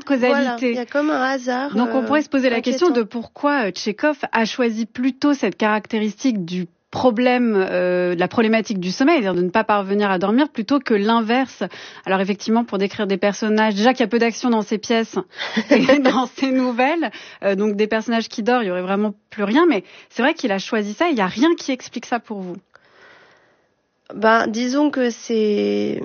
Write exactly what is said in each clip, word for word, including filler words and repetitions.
causalité. Voilà, il y a comme un hasard. Donc on pourrait se poser euh, la question de pourquoi Tchekhov a choisi plutôt cette caractéristique du problème, euh, de la problématique du sommeil, c'est-à-dire de ne pas parvenir à dormir, plutôt que l'inverse. Alors effectivement, pour décrire des personnages, déjà qu'il y a peu d'action dans ces pièces et dans ces nouvelles, euh, donc des personnages qui dorment, il y aurait vraiment plus rien, mais c'est vrai qu'il a choisi ça, il n'y a rien qui explique ça pour vous. Ben, disons que c'est...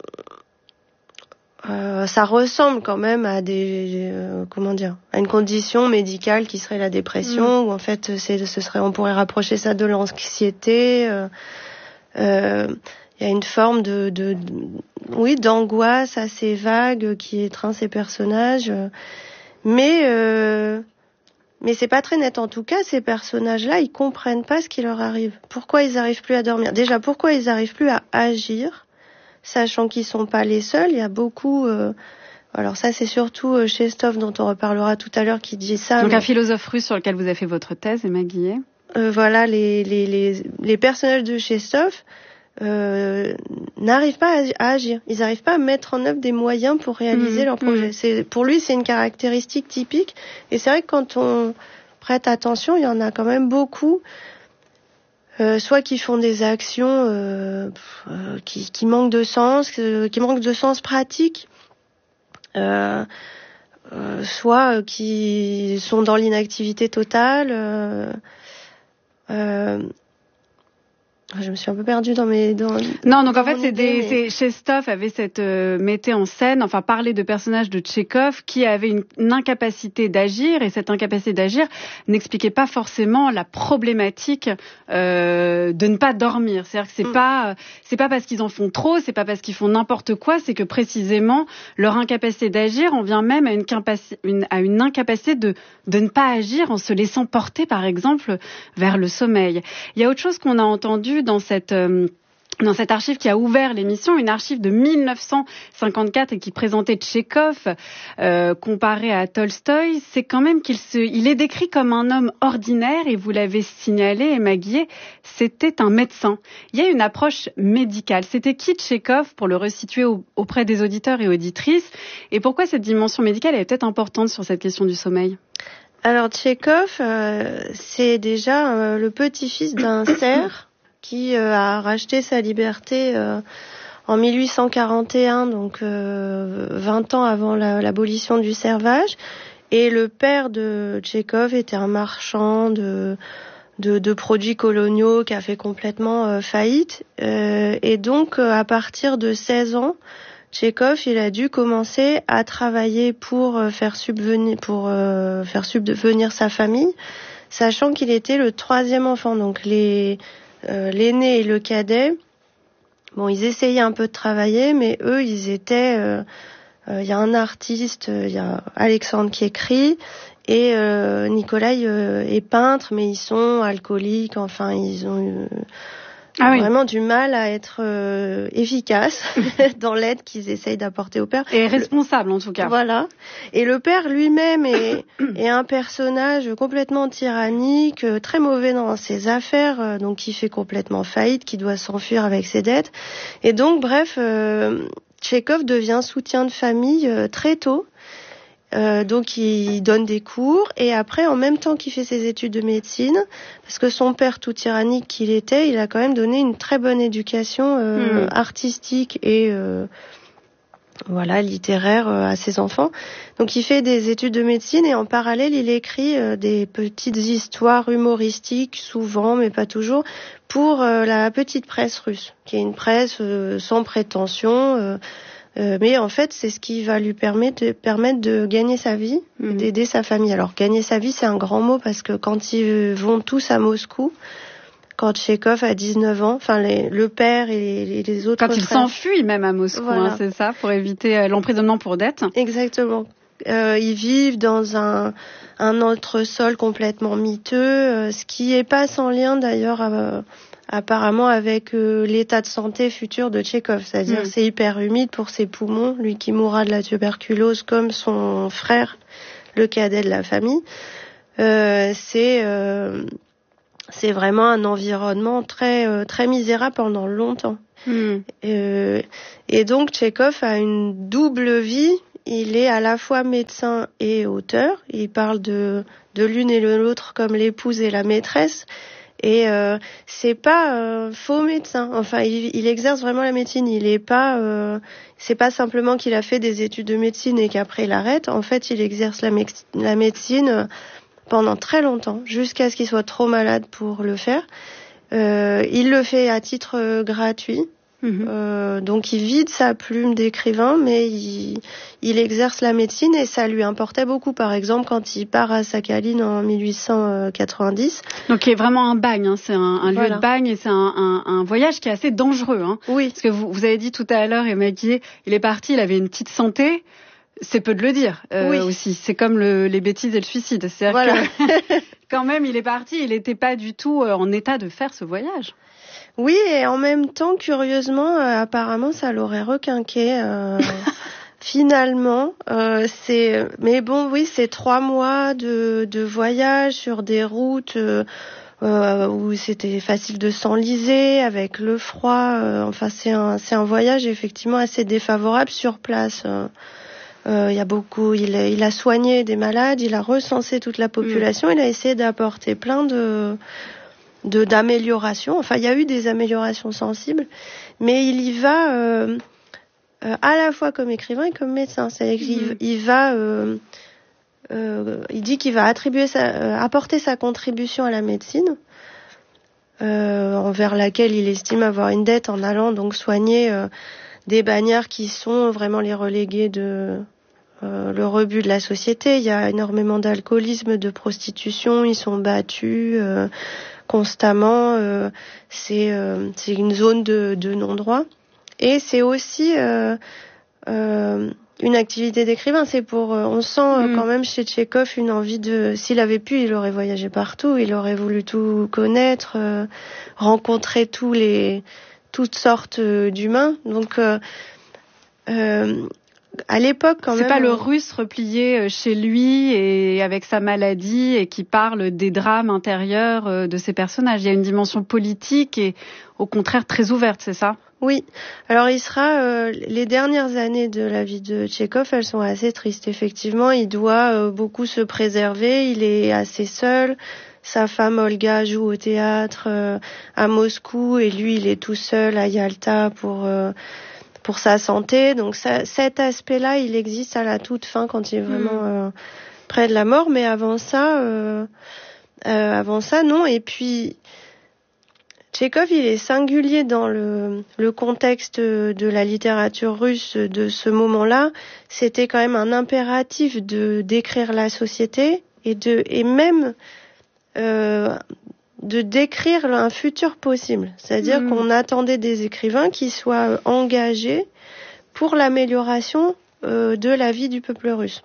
Euh, ça ressemble quand même à des euh, comment dire à une condition médicale qui serait la dépression, mmh. où en fait c'est ce serait on pourrait rapprocher ça de l'anxiété. Il euh, euh, y a une forme de, de, de oui d'angoisse assez vague qui étreint ces personnages, mais euh, mais c'est pas très net. En tout cas, ces personnages-là, ils comprennent pas ce qui leur arrive. Pourquoi ils arrivent plus à dormir? Déjà, pourquoi ils arrivent plus à agir? Sachant qu'ils sont pas les seuls, il y a beaucoup... Euh, alors ça, c'est surtout euh, Chestov, dont on reparlera tout à l'heure, qui dit ça. Donc mais, un philosophe russe sur lequel vous avez fait votre thèse, Emma Guillet. Euh, voilà, les, les, les, les personnages de Chestov euh, n'arrivent pas à, à agir. Ils n'arrivent pas à mettre en œuvre des moyens pour réaliser mmh, leur projet. Mmh. C'est, pour lui, c'est une caractéristique typique. Et c'est vrai que quand on prête attention, il y en a quand même beaucoup... Euh, soit qui font des actions euh, euh, qui, qui manquent de sens, euh, qui manquent de sens pratique, euh, euh, soit euh, qui sont dans l'inactivité totale. Euh, euh, je me suis un peu perdue dans mes... Dans, non, donc dans en fait, c'est idée, des, mais... c'est, Chestov avait cette euh, mettait en scène, enfin parlait de personnages de Tchekhov qui avaient une, une incapacité d'agir, et cette incapacité d'agir n'expliquait pas forcément la problématique euh, de ne pas dormir. C'est-à-dire que c'est mm. pas c'est pas parce qu'ils en font trop, c'est pas parce qu'ils font n'importe quoi, c'est que précisément leur incapacité d'agir en vient même à une, capaci- une, à une incapacité de, de ne pas agir en se laissant porter, par exemple, vers le sommeil. Il y a autre chose qu'on a entendu dans cette euh, dans cette archive qui a ouvert l'émission, une archive de mille neuf cent cinquante-quatre et qui présentait Tchekhov euh, comparé à Tolstoï, c'est quand même qu'il se, il est décrit comme un homme ordinaire, et vous l'avez signalé, Emma Guillet, c'était un médecin. Il y a une approche médicale. C'était qui Tchekhov, pour le resituer au, auprès des auditeurs et auditrices, et pourquoi cette dimension médicale est peut-être importante sur cette question du sommeil? Alors Tchekhov, euh, c'est déjà euh, le petit-fils d'un serf qui euh, a racheté sa liberté euh, en mille huit cent quarante et un, donc euh, vingt ans avant la, l'abolition du servage. Et le père de Tchekhov était un marchand de, de, de produits coloniaux qui a fait complètement euh, faillite. Euh, et donc, euh, à partir de seize ans, Tchekhov, il a dû commencer à travailler pour euh, faire subvenir, pour euh, faire subvenir sa famille, sachant qu'il était le troisième enfant. Donc les Euh, l'aîné et le cadet, bon, ils essayaient un peu de travailler, mais eux, ils étaient... Il euh, euh, y a un artiste, il euh, y a Alexandre qui écrit, et euh, Nikolai euh, est peintre, mais ils sont alcooliques, enfin, ils ont eu ah oui. vraiment du mal à être euh, efficaces dans l'aide qu'ils essayent d'apporter au père. Et responsable, en tout cas. Voilà. Et le père lui-même est, est un personnage complètement tyrannique, très mauvais dans ses affaires, donc qui fait complètement faillite, qui doit s'enfuir avec ses dettes. Et donc, bref, euh, Tchekhov devient soutien de famille euh, très tôt. Euh, donc il donne des cours, et après, en même temps qu'il fait ses études de médecine, parce que son père, tout tyrannique qu'il était, il a quand même donné une très bonne éducation euh, mmh. artistique et euh, voilà littéraire euh, à ses enfants. Donc il fait des études de médecine, et en parallèle il écrit euh, des petites histoires humoristiques, souvent mais pas toujours, pour euh, la petite presse russe, qui est une presse euh, sans prétention. Euh, Euh, mais en fait, c'est ce qui va lui permettre de, permettre de gagner sa vie, mmh. d'aider sa famille. Alors, gagner sa vie, c'est un grand mot, parce que quand ils vont tous à Moscou, quand Tchekhov a dix-neuf ans, enfin les, le père et les, les autres quand frères... Quand il s'enfuit même à Moscou, voilà. hein, c'est ça, pour éviter euh, l'emprisonnement pour dette. Exactement. Euh, ils vivent dans un, un entresol complètement miteux, euh, ce qui est pas sans lien d'ailleurs à... apparemment avec euh, l'état de santé futur de Tchekhov, c'est-à-dire mmh. c'est hyper humide pour ses poumons, lui qui mourra de la tuberculose comme son frère, le cadet de la famille. Euh, c'est euh, c'est vraiment un environnement très euh, très misérable pendant longtemps. Mmh. Euh, et donc Tchekhov a une double vie. il est à la fois médecin et auteur. Il parle de, de l'une et de l'autre comme l'épouse et la maîtresse. Et euh, c'est pas euh, faux médecin. Enfin, il, il exerce vraiment la médecine. Il est pas, euh, c'est pas simplement qu'il a fait des études de médecine et qu'après il arrête. En fait, il exerce la, me- la médecine pendant très longtemps, jusqu'à ce qu'il soit trop malade pour le faire. Euh, il le fait à titre euh, gratuit. Mmh. Euh, donc il vide sa plume d'écrivain, mais il, il exerce la médecine et ça lui importait beaucoup. Par exemple, quand il part à Sakhaline en mille huit cent quatre-vingt-dix. Donc il est vraiment un bagne, hein. C'est un, un voilà. lieu de bagne et c'est un, un, un voyage qui est assez dangereux. Hein. Oui. Parce que vous, vous avez dit tout à l'heure, Emma Guillet, il est parti, il avait une petite santé. C'est peu de le dire euh, oui. aussi. C'est comme le, les bêtises et le suicide. C'est-à-dire voilà. que quand même, il est parti, il n'était pas du tout en état de faire ce voyage. Oui, et en même temps, curieusement, euh, apparemment, ça l'aurait requinqué. Euh, finalement, euh, c'est. Mais bon, oui, c'est trois mois de, de voyage sur des routes euh, euh, où c'était facile de s'enliser avec le froid. Euh, enfin, c'est un, c'est un voyage effectivement assez défavorable sur place. Euh, euh, il y a beaucoup. Il a, il a soigné des malades, il a recensé toute la population, mmh. il a essayé d'apporter plein de. De, d'amélioration. Enfin, il y a eu des améliorations sensibles, mais il y va euh, euh, à la fois comme écrivain et comme médecin. C'est-à-dire qu'il mmh. il va, euh, euh, il dit qu'il va attribuer sa, euh, apporter sa contribution à la médecine, euh, envers laquelle il estime avoir une dette en allant donc soigner euh, des bagnards qui sont vraiment les relégués de euh, le rebut de la société. Il y a énormément d'alcoolisme, de prostitution, ils sont battus. Euh, constamment, euh, c'est, euh, c'est une zone de, de non-droit. Et c'est aussi euh, euh, une activité d'écrivain. C'est pour, euh, on sent euh, mmh. quand même chez Tchekhov une envie de... S'il avait pu, il aurait voyagé partout, il aurait voulu tout connaître, euh, rencontrer tous les, toutes sortes euh, d'humains. Donc... Euh, euh, À l'époque, quand c'est même. C'est pas le Russe replié chez lui et avec sa maladie et qui parle des drames intérieurs de ses personnages. Il y a une dimension politique et au contraire très ouverte, c'est ça ? Oui. Alors il sera euh, les dernières années de la vie de Tchekhov, elles sont assez tristes. Effectivement, il doit euh, beaucoup se préserver. Il est assez seul. Sa femme Olga joue au théâtre euh, à Moscou et lui, il est tout seul à Yalta pour. Euh, pour sa santé, donc ça, cet aspect-là, il existe à la toute fin quand il est vraiment euh, près de la mort, mais avant ça, euh, euh, avant ça, non. Et puis, Tchekhov, il est singulier dans le, le contexte de la littérature russe de ce moment-là. C'était quand même un impératif de décrire la société et de et même euh, de décrire un futur possible. C'est-à-dire mmh. qu'on attendait des écrivains qui soient engagés pour l'amélioration euh, de la vie du peuple russe.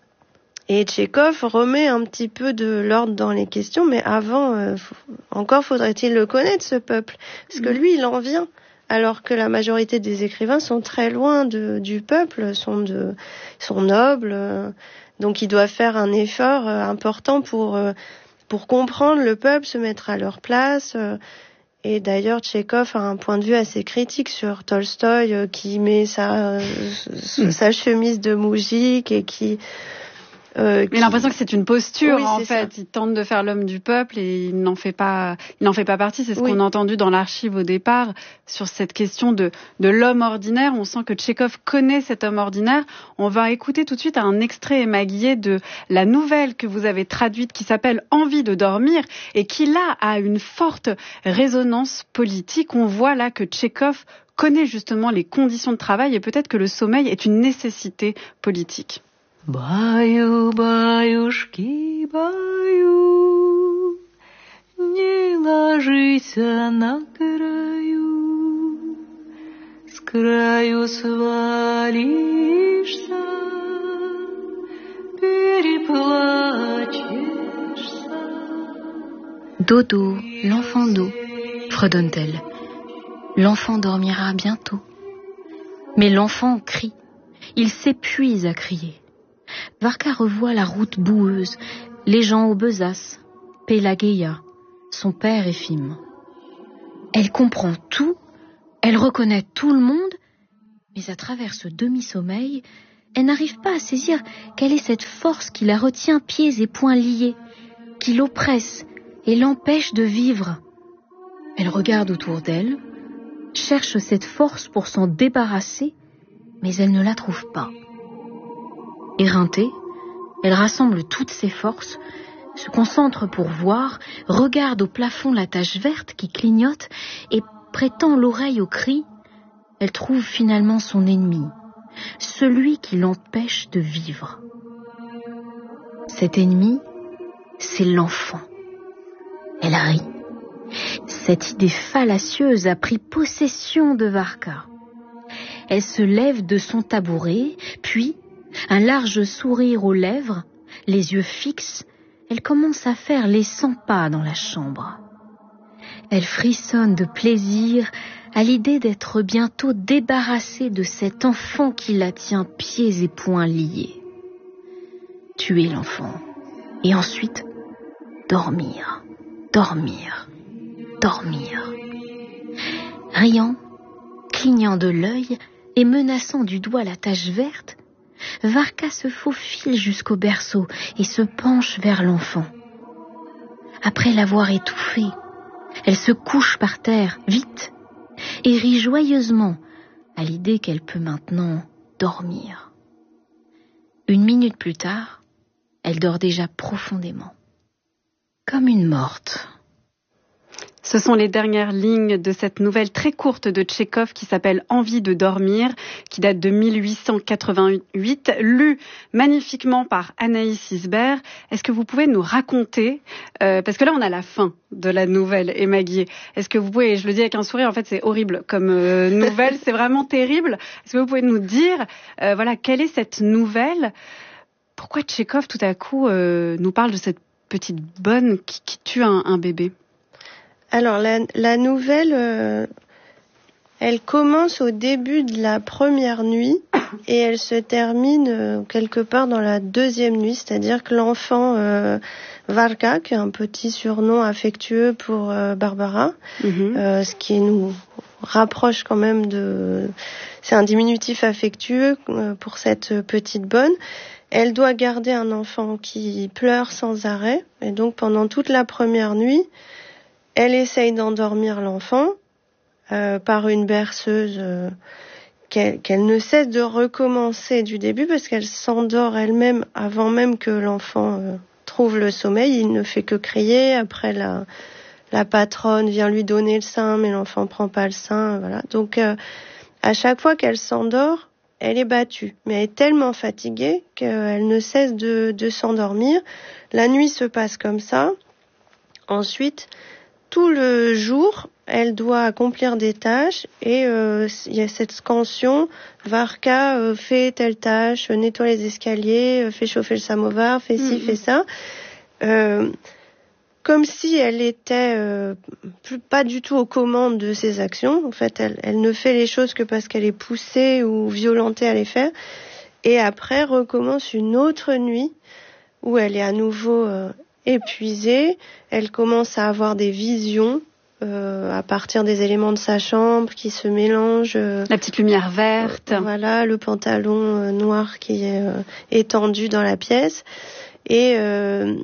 Et Tchekhov remet un petit peu de l'ordre dans les questions, mais avant, euh, faut, encore faudrait-il le connaître, ce peuple. Parce que lui, il en vient. Alors que la majorité des écrivains sont très loin de, du peuple, sont, de, sont nobles. Euh, donc ils doivent faire un effort euh, important pour... Euh, pour comprendre le peuple, se mettre à leur place. Et d'ailleurs, Tchekhov a un point de vue assez critique sur Tolstoï, qui met sa, sa chemise de moujik et qui... Euh, Mais qui... l'impression que c'est une posture, oui, en fait. Ça. Il tente de faire l'homme du peuple et il n'en fait pas, il n'en fait pas partie. C'est ce oui. qu'on a entendu dans l'archive au départ sur cette question de, de l'homme ordinaire. On sent que Tchekhov connaît cet homme ordinaire. On va écouter tout de suite un extrait émaillé de la nouvelle que vous avez traduite qui s'appelle Envie de dormir et qui là a une forte résonance politique. On voit là que Tchekhov connaît justement les conditions de travail et peut-être que le sommeil est une nécessité politique. Баю, баюшки, баю, не ложися на краю, с краю свалишься, переплачешься. Dodo, l'enfant d'eau, fredonne-t-elle. L'enfant dormira bientôt. Mais l'enfant crie. Il s'épuise à crier. Varka revoit la route boueuse, les gens aux besaces, Pélagueia, son père Efim. Elle comprend tout, elle reconnaît tout le monde, mais à travers ce demi-sommeil, Elle n'arrive pas à saisir quelle est cette force qui la retient pieds et poings liés, qui l'oppresse et l'empêche de vivre. Elle regarde autour d'elle, cherche cette force pour s'en débarrasser, mais elle ne la trouve pas. Éreintée, elle rassemble toutes ses forces, se concentre pour voir, regarde au plafond la tache verte qui clignote et prêtant l'oreille au cri, elle trouve finalement son ennemi, celui qui l'empêche de vivre. Cet ennemi, c'est l'enfant. Elle rit. Cette idée fallacieuse a pris possession de Varka. Elle se lève de son tabouret, puis, un large sourire aux lèvres, les yeux fixes, elle commence à faire les cent pas dans la chambre. Elle frissonne de plaisir à l'idée d'être bientôt débarrassée de cet enfant qui la tient pieds et poings liés. Tuer l'enfant, et ensuite dormir, dormir, dormir. Riant, clignant de l'œil et menaçant du doigt la tache verte, Varka se faufile jusqu'au berceau et se penche vers l'enfant. Après l'avoir étouffé, elle se couche par terre, vite, et rit joyeusement à l'idée qu'elle peut maintenant dormir. Une minute plus tard, elle dort déjà profondément, comme une morte. Ce sont les dernières lignes de cette nouvelle très courte de Tchekhov qui s'appelle « Envie de dormir », qui date de mille huit cent quatre-vingt-huit, lue magnifiquement par Anaïs Isbert. Est-ce que vous pouvez nous raconter, euh, parce que là on a la fin de la nouvelle, Emma Guillet, est-ce que vous pouvez, et je le dis avec un sourire, en fait c'est horrible comme euh, nouvelle, c'est vraiment terrible. Est-ce que vous pouvez nous dire, euh, voilà, quelle est cette nouvelle ? Pourquoi Tchekhov tout à coup euh, nous parle de cette petite bonne qui, qui tue un, un bébé ? Alors, la, la nouvelle, euh, elle commence au début de la première nuit et elle se termine euh, quelque part dans la deuxième nuit, c'est-à-dire que l'enfant euh, Varka, qui est un petit surnom affectueux pour euh, Barbara, mm-hmm. euh, ce qui nous rapproche quand même de... C'est un diminutif affectueux euh, pour cette petite bonne. Elle doit garder un enfant qui pleure sans arrêt et donc pendant toute la première nuit, elle essaye d'endormir l'enfant euh, par une berceuse euh, qu'elle, qu'elle ne cesse de recommencer du début parce qu'elle s'endort elle-même avant même que l'enfant euh, trouve le sommeil. Il ne fait que crier. Après, la, la patronne vient lui donner le sein, mais l'enfant prend pas le sein. Voilà. Donc, euh, à chaque fois qu'elle s'endort, elle est battue. Mais elle est tellement fatiguée qu'elle ne cesse de, de s'endormir. La nuit se passe comme ça. Ensuite... Tout le jour, elle doit accomplir des tâches et euh, il y a cette scansion. Varka euh, fait telle tâche, nettoie les escaliers, euh, fait chauffer le samovar, fait ci, mmh. fait ça. Euh, comme si elle était euh, plus, pas du tout aux commandes de ses actions. En fait, elle, elle ne fait les choses que parce qu'elle est poussée ou violentée à les faire. Et après, recommence une autre nuit où elle est à nouveau... Euh, épuisée, elle commence à avoir des visions euh, à partir des éléments de sa chambre qui se mélangent. Euh, la petite lumière verte. Euh, voilà, le pantalon euh, noir qui est euh, étendu dans la pièce. Et, euh,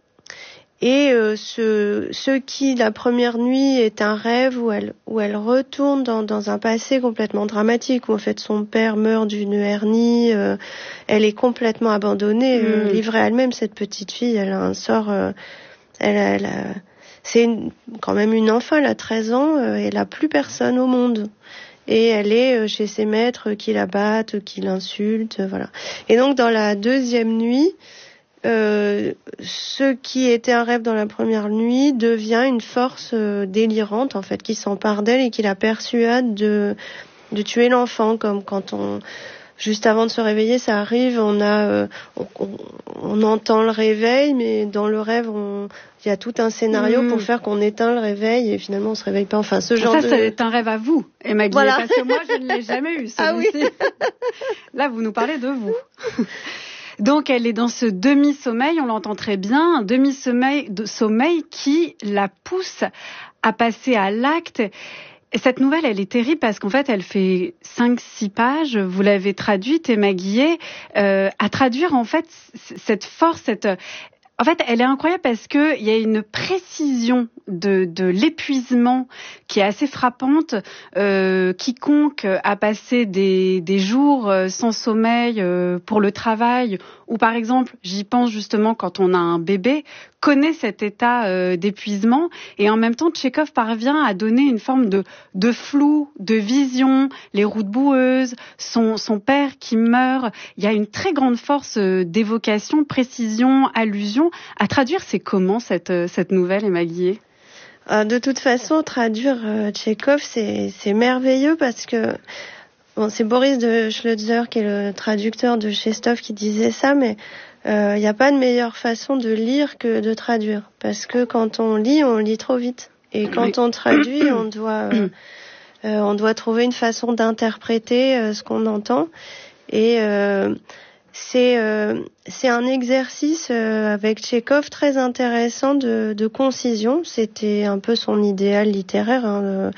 et euh, ce, ce qui, la première nuit, est un rêve où elle, où elle retourne dans, dans un passé complètement dramatique, où en fait son père meurt d'une hernie, euh, elle est complètement abandonnée, mmh. euh, livrée à elle-même, cette petite fille, elle a un sort... Euh, elle, elle a, c'est une, quand même une enfant, elle a treize ans, euh, elle n'a plus personne au monde. Et elle est euh, chez ses maîtres qui la battent, qui l'insultent, euh, voilà. Et donc dans la deuxième nuit... Euh, ce qui était un rêve dans la première nuit devient une force euh, délirante en fait qui s'empare d'elle et qui la persuade de de tuer l'enfant, comme quand on juste avant de se réveiller ça arrive, on a euh, on, on, on entend le réveil mais dans le rêve on il y a tout un scénario mmh. pour faire qu'on éteint le réveil et finalement on se réveille pas, enfin ce genre ça, de... c'est un rêve à vous, Emma Guillet, voilà. Parce que moi je ne l'ai jamais eu celui-ci. Ah oui. Là vous nous parlez de vous. Donc elle est dans ce demi-sommeil, on l'entend très bien, un demi-sommeil de sommeil qui la pousse à passer à l'acte. Et cette nouvelle, elle est terrible parce qu'en fait, elle fait cinq six pages. Vous l'avez traduite, Emma Guillet, euh, à traduire en fait cette force, cette... En fait, elle est incroyable parce que il y a une précision de, de l'épuisement qui est assez frappante. Euh, quiconque a passé des, des jours sans sommeil euh, pour le travail, ou par exemple, j'y pense justement quand on a un bébé, connaît cet état euh, d'épuisement. Et en même temps, Tchekhov parvient à donner une forme de, de flou, de vision, les routes boueuses, son, son père qui meurt. Il y a une très grande force euh, d'évocation, précision, allusion. À traduire, c'est comment cette, cette nouvelle, Emma Guillet ? euh, De toute façon, traduire euh, Tchekhov, c'est, c'est merveilleux parce que bon, c'est Boris de Schlözer qui est le traducteur de Chestov qui disait ça, mais il euh, n'y a pas de meilleure façon de lire que de traduire. Parce que quand on lit, on lit trop vite. Et quand on traduit, on doit, euh, euh, on doit trouver une façon d'interpréter euh, ce qu'on entend. Et... Euh, C'est, euh, c'est un exercice euh, avec Tchekhov très intéressant de, de concision. C'était un peu son idéal littéraire. Hein.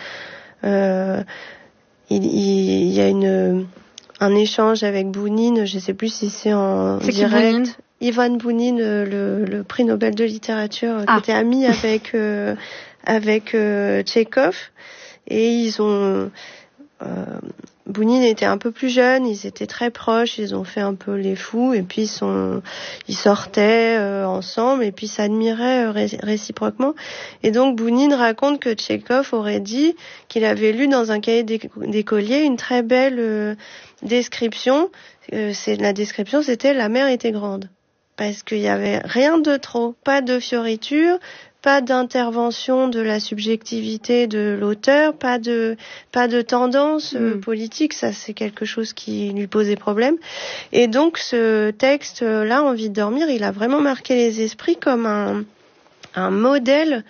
Euh, il, il, il y a une, un échange avec Bounine, je ne sais plus si c'est en c'est direct. Ivan Bounine, le, le prix Nobel de littérature, ah. qui était ami avec, euh, avec euh, Tchekhov. Et ils ont... Euh, Bounine était un peu plus jeune, ils étaient très proches, ils ont fait un peu les fous, et puis ils, sont, ils sortaient euh, ensemble, et puis s'admiraient euh, ré- réciproquement. Et donc Bounine raconte que Tchekhov aurait dit qu'il avait lu dans un cahier d'écolier une très belle euh, description. Euh, c'est, la description, c'était « La mer était grande ». Parce qu'il n'y avait rien de trop, pas de fioritures, pas d'intervention de la subjectivité de l'auteur, pas de pas de tendance euh, mmh. politique, ça c'est quelque chose qui lui posait problème. Et donc ce texte-là, Envie de dormir, il a vraiment marqué les esprits comme un un modèle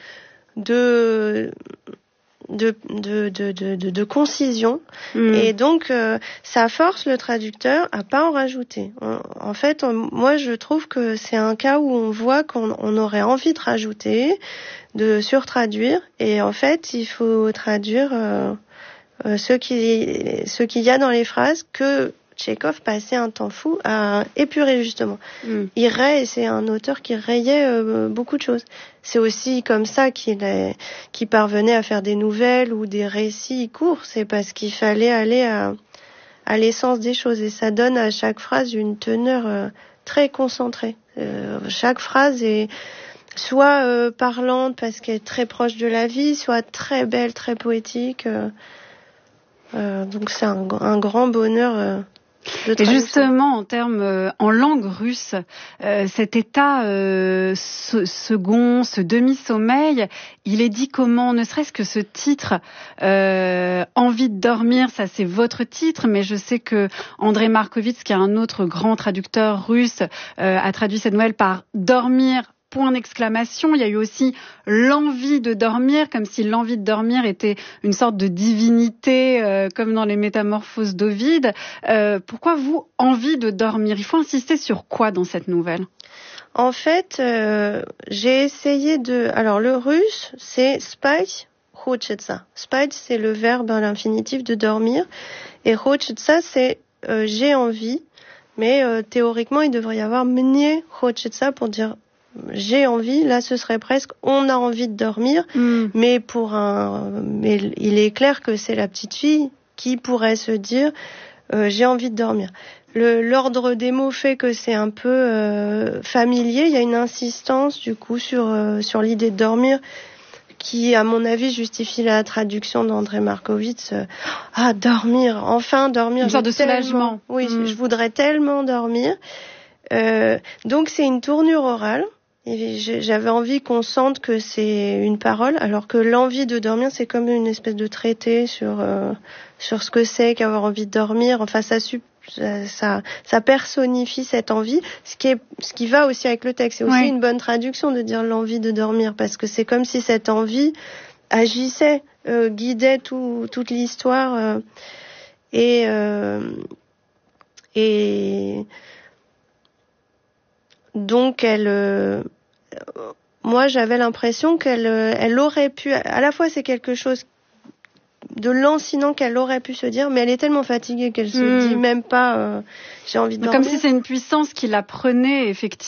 de de de de de, de, de concision. Mmh. Et donc euh, ça force le traducteur à pas en rajouter. En, en fait, on, moi je trouve que c'est un cas où on voit qu'on on aurait envie de rajouter, de surtraduire, et en fait il faut traduire euh, euh, ce qui ce qu'il y a dans les phrases que Tchekhov passait un temps fou à épurer justement. Mm. Il raye, c'est un auteur qui rayait euh, beaucoup de choses. C'est aussi comme ça qu'il, est, qu'il parvenait à faire des nouvelles ou des récits courts. C'est parce qu'il fallait aller à, à l'essence des choses. Et ça donne à chaque phrase une teneur euh, très concentrée. Euh, chaque phrase est soit euh, parlante parce qu'elle est très proche de la vie, soit très belle, très poétique. Euh, euh, donc c'est un, un grand bonheur... Euh, Et justement, en termes, euh, en langue russe, euh, cet état euh, ce, second, ce demi-sommeil, il est dit comment, ne serait-ce que ce titre, euh, Envie de dormir, ça c'est votre titre, mais je sais que Andrei Markovitch, qui est un autre grand traducteur russe, euh, a traduit cette nouvelle par dormir. Point d'exclamation. Il y a eu aussi l'envie de dormir, comme si l'envie de dormir était une sorte de divinité, euh, comme dans les Métamorphoses d'Ovide. Euh, pourquoi vous, envie de dormir ? Il faut insister sur quoi dans cette nouvelle ? En fait, euh, j'ai essayé de... Alors, le russe, c'est spать, хочется. Spать, c'est le verbe à l'infinitif de dormir. Et хочется, c'est euh, j'ai envie. Mais euh, théoriquement, il devrait y avoir мне хочется pour dire j'ai envie. Là, ce serait presque on a envie de dormir. Mm. Mais pour un, mais il est clair que c'est la petite fille qui pourrait se dire euh, j'ai envie de dormir. Le, l'ordre des mots fait que c'est un peu euh, familier. Il y a une insistance du coup sur euh, sur l'idée de dormir qui, à mon avis, justifie la traduction d'Andrei Markovitch. Euh, ah, dormir, enfin dormir. Une sorte de tellement, soulagement. Oui, mm. je voudrais tellement dormir. Euh, donc c'est une tournure orale. Et j'avais envie qu'on sente que c'est une parole, alors que l'envie de dormir, c'est comme une espèce de traité sur euh, sur ce que c'est qu'avoir envie de dormir. Enfin, ça ça ça personnifie cette envie, ce qui est ce qui va aussi avec le texte. C'est aussi oui. une bonne traduction de dire l'envie de dormir, parce que c'est comme si cette envie agissait, euh, guidait tout, toute l'histoire euh, et euh, et donc elle euh, moi j'avais l'impression qu'elle elle aurait pu, à la fois c'est quelque chose de lancinant qu'elle aurait pu se dire, mais elle est tellement fatiguée qu'elle se Mmh. dit même pas euh, j'ai envie de dormir. Comme si c'est une puissance qui la prenait effectivement.